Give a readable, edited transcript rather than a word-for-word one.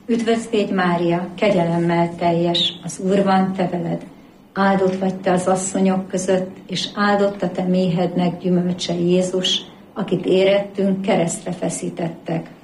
Üdvözlégy Mária, kegyelemmel teljes, az Úr van te veled. Áldott vagy te az asszonyok között, és áldott a te méhednek gyümölcse Jézus, akit érettünk, keresztre feszítettek.